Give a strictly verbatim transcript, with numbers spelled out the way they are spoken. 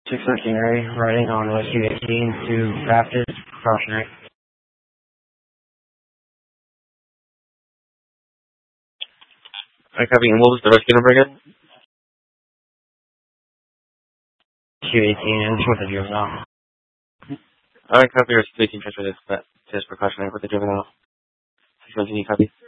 six thirteen Ray, riding on West U eighteen to Baptist, precautionary. I copy. And what was the rescue number again? Q eighteen and with a juvenile. I copy. Rescue eighteen transfer this, but just precautionary with the juvenile. six nineteen, you copy?